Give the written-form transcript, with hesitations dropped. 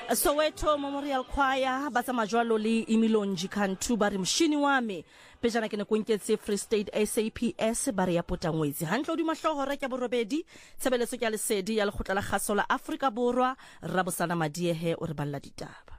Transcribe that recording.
Soweto Memorial Choir ba tsamaya jwalo le Imilonji Kantu ba re moshini wa me pejana ke ne ko nketse Free State SAPS ba re ya potangwetsi hantle di mahlohora ke borobedi tshebeletso ke ya lesedi ya lekgotla la kgaso la Afrika Borwa Rabosana Madiehe o re balla ditaba.